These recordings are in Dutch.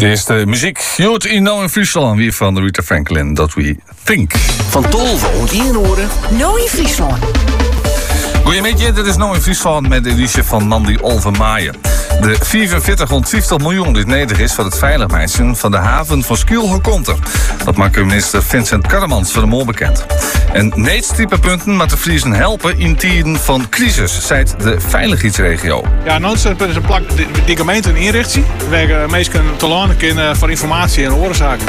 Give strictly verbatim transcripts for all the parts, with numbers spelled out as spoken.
De eerste muziek. Jood in Nou in Friesland, weer van Rita Franklin, Dat We Think. Van tolve en oren. Nou in Friesland. Goedemiddag, dit is Nou in Friesland met de editie van Nandi Olvermaaien. De vierenveertighonderdvijftig miljoen die nodig is voor het veiligmaken van de haven van Skielge komt er. Dat maakt minister Vincent Karremans van de Mol bekend. En needstypepunten met de Friesen helpen in tijden van crisis, zei de veiligheidsregio. Ja, nou is een plak die, die gemeente een inrichting waar mensen te lenen kunnen voor informatie en oorzaken.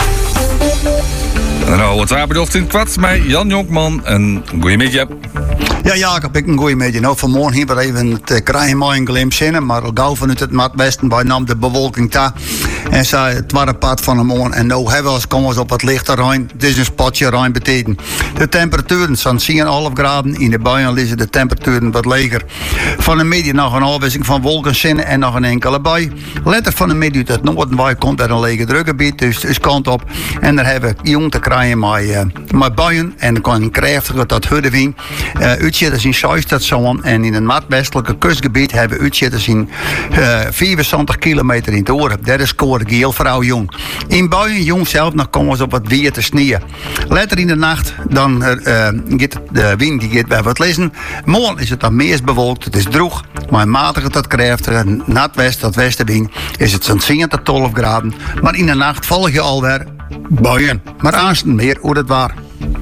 Nou, het waar bedoeld in het kwart met Jan Jonkman en goeiemiddag. Ja, Jacob, ik een goeie beetje. Nou, vanmorgen hier we even het krijgen maar een glimp zinnen, maar al gauw vanuit het Noordwesten bij nam de bewolking daar. En zei het was een pad van de morgen. En nou hebben we komen we op het lichte ruim. Het is een spatje ruim betekent. De temperaturen zijn tien komma vijf graden. In de buien liggen de temperaturen wat lager. Van de middag nog een afwisseling van wolkenzinnen en nog een enkele bui. Later van de middag uit het noorden bij komt er een lege drukgebied, dus is kant op. En daar hebben we jong te krijgen met, uh, met buien. En dan kan een krachtige tot huddewing. Uh, uitzitters in Zuid-Station en in het noordwestelijke kustgebied hebben uitzitters in uh, vierentwintig kilometer in het oren. Dat is score geel vrouw jong. In buien jong zelf nog komen ze op wat weer te sneeuwen. Later in de nacht dan uh, gaat de wind die gaat bij wat lezen. Morgen is het dan meest bewolkt. Het is droog, maar matige tot krachtige noordwest tot westenwind is het zo'n tien tot twaalf graden. Maar in de nacht volg je alweer buien. Maar aanstaan meer hoe het waar.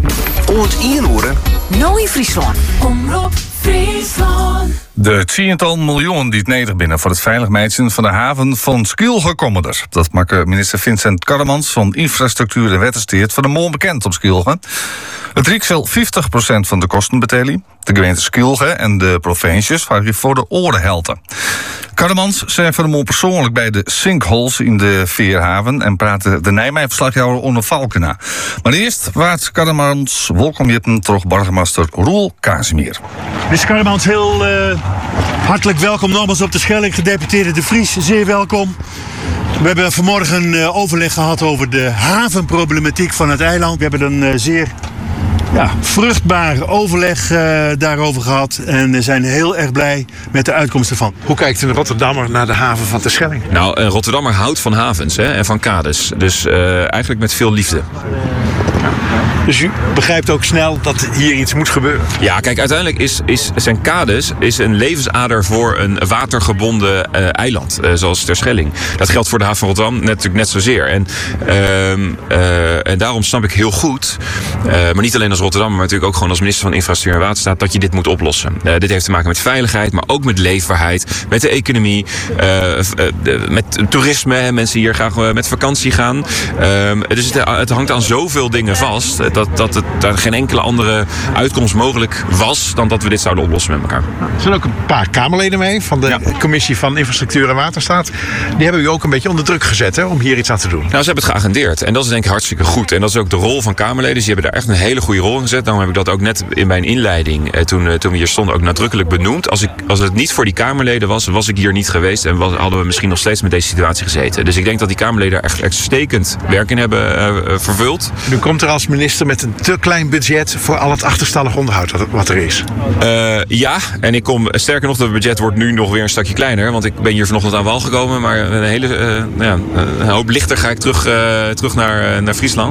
Oort inhoren. Nou in Friesland. Omroep Friesland. De tiental miljoen die het nodig binnen voor het veiligmaken van de haven van Skielge komen er. Dat maakt minister Vincent Karremans van Infrastructuur en Wettersteert van de Mol bekend op Skielge. Het Rijk zal vijftig procent van de kosten betalen. De gemeente Skielge en de provincies vragen voor de orenhelten. Karremans zei van de Mol persoonlijk bij de sinkholes in de Veerhaven en praatte de Nijmegen-verslagjouwer Onno Valkena. Maar eerst waart Karremans welkom je terug burgemeester Roel Casimir. Meneer Karremans, heel uh, hartelijk welkom nogmaals op de Schelling. Gedeputeerde De Vries, zeer welkom. We hebben vanmorgen uh, overleg gehad over de havenproblematiek van het eiland. We hebben een uh, zeer ja, vruchtbaar overleg uh, daarover gehad. En we zijn heel erg blij met de uitkomst ervan. Hoe kijkt een Rotterdammer naar de haven van Terschelling? Nou, een Rotterdammer houdt van havens hè, en van kades. Dus uh, eigenlijk met veel liefde. Dus u begrijpt ook snel dat hier iets moet gebeuren? Ja, kijk, uiteindelijk is, is zijn kades is een levensader voor een watergebonden uh, eiland, uh, zoals Terschelling. Dat geldt voor de haven van Rotterdam natuurlijk net zozeer. En, uh, uh, en daarom snap ik heel goed, uh, maar niet alleen als Rotterdammer, maar natuurlijk ook gewoon als minister van Infrastructuur en Waterstaat, dat je dit moet oplossen. Uh, dit heeft te maken met veiligheid, maar ook met leefbaarheid, met de economie, uh, uh, met toerisme. Hè, mensen hier graag uh, met vakantie gaan. Uh, dus het, het hangt aan zoveel dingen vast. Dat, dat het, daar geen enkele andere uitkomst mogelijk was dan dat we dit zouden oplossen met elkaar. Er zijn ook een paar Kamerleden mee van de ja. Commissie van Infrastructuur en Waterstaat. Die hebben u ook een beetje onder druk gezet hè, om hier iets aan te doen. Nou, ze hebben het geagendeerd. En dat is denk ik hartstikke goed. En dat is ook de rol van Kamerleden. Ze hebben daar echt een hele goede rol in gezet. Daarom heb ik dat ook net in mijn inleiding, eh, toen, eh, toen we hier stonden, ook nadrukkelijk benoemd. Als, ik, als het niet voor die Kamerleden was, was ik hier niet geweest. En was, hadden we misschien nog steeds met deze situatie gezeten. Dus ik denk dat die Kamerleden echt uitstekend werk in hebben uh, vervuld. U komt er als minister met een te klein budget voor al het achterstallig onderhoud wat er is. Uh, ja, en ik kom, sterker nog, dat budget wordt nu nog weer een stukje kleiner. Want ik ben hier vanochtend aan wal gekomen. Maar een hele uh, ja, een hoop lichter ga ik terug, uh, terug naar, uh, naar Friesland.